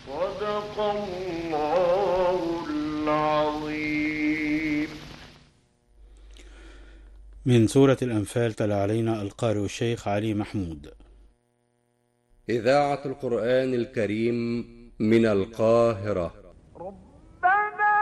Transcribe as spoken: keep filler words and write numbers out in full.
صدق الله العظيم. من سورة الأنفال تلا علينا القارئ الشيخ علي محمود. إذاعة القرآن الكريم من القاهرة.